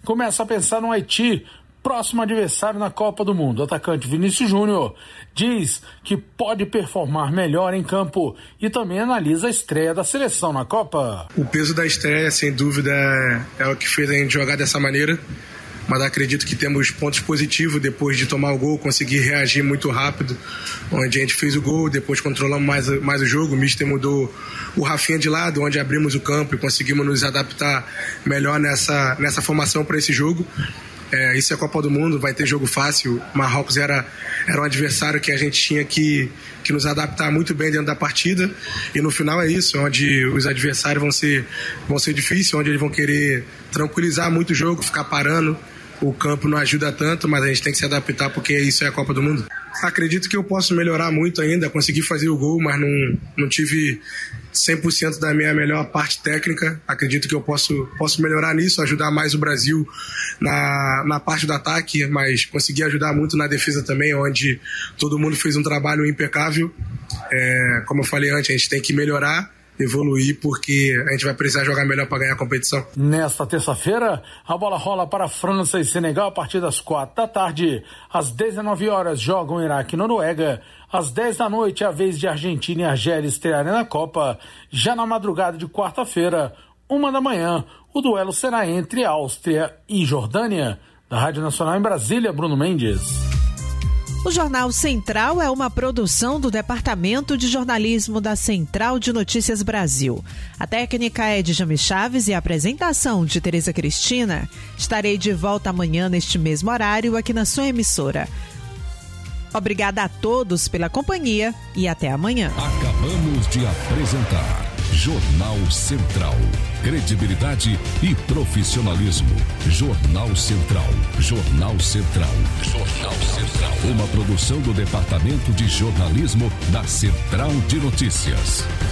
começa a pensar no Haiti, próximo adversário na Copa do Mundo. O atacante Vinícius Júnior diz que pode performar melhor em campo e também analisa a estreia da seleção na Copa. O peso da estreia, sem dúvida, é o que fez a gente jogar dessa maneira, mas acredito que temos pontos positivos depois de tomar o gol, conseguir reagir muito rápido, onde a gente fez o gol, depois controlamos mais o jogo, o mister mudou o Rafinha de lado, onde abrimos o campo e conseguimos nos adaptar melhor nessa formação para esse jogo. Isso é a Copa do Mundo, vai ter jogo fácil. Marrocos era um adversário que a gente tinha que nos adaptar muito bem dentro da partida, e no final é isso, onde os adversários vão ser difíceis, onde eles vão querer tranquilizar muito o jogo, ficar parando. O campo não ajuda tanto, mas a gente tem que se adaptar porque isso é a Copa do Mundo. Acredito que eu posso melhorar muito ainda, consegui fazer o gol, mas não tive 100% da minha melhor parte técnica. Acredito que eu posso melhorar nisso, ajudar mais o Brasil na parte do ataque, mas consegui ajudar muito na defesa também, onde todo mundo fez um trabalho impecável. Como eu falei antes, a gente tem que melhorar, evoluir, porque a gente vai precisar jogar melhor para ganhar a competição. Nesta terça-feira, a bola rola para França e Senegal a partir das 4h. Às 19 horas jogam Iraque e Noruega. Às 10 da noite, a vez de Argentina e Argélia estrearem na Copa. Já na madrugada de quarta-feira, 1 da manhã, o duelo será entre Áustria e Jordânia. Da Rádio Nacional em Brasília, Bruno Mendes. O Jornal Central é uma produção do Departamento de Jornalismo da Central de Notícias Brasil. A técnica é de Jami Chaves e a apresentação de Tereza Cristina. Estarei de volta amanhã neste mesmo horário aqui na sua emissora. Obrigada a todos pela companhia e até amanhã. Acabamos de apresentar Jornal Central. Credibilidade e profissionalismo. Jornal Central. Jornal Central. Jornal Central. Uma produção do Departamento de Jornalismo da Central de Notícias.